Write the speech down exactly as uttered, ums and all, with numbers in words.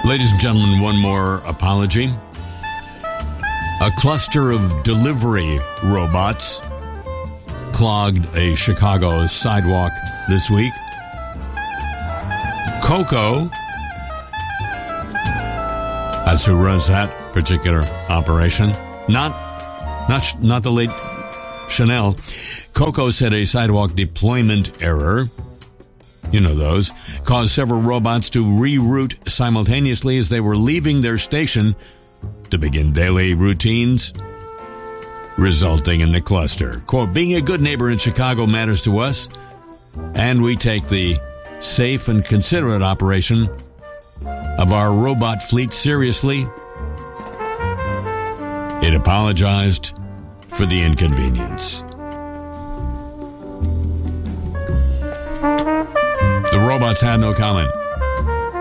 Ladies and gentlemen, one more apology. A cluster of delivery robots clogged a Chicago sidewalk this week. Coco, that's who runs that particular operation. Not, not, not the late Chanel. Coco said a sidewalk deployment error, you know those, caused several robots to reroute simultaneously as they were leaving their station to begin daily routines, resulting in the cluster. Quote, being a good neighbor in Chicago matters to us, and we take the safe and considerate operation of our robot fleet seriously. It apologized for the inconvenience. The robots had no comment.